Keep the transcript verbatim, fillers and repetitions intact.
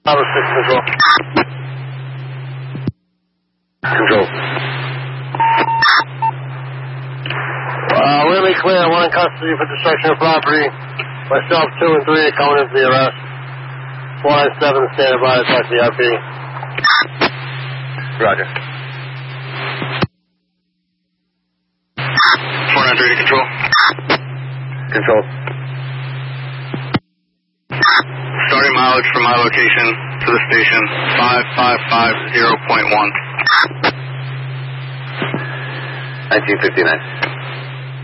Bravo six control. Control. Uh, Whitley clear, one in custody for destruction of property. Myself, two and three are coming in for the arrest. four nine seven standing by to talk to the R P. Roger. four nine three to control. Control. Starting mileage from my location to the station, five five five zero point one. nineteen fifty-nine.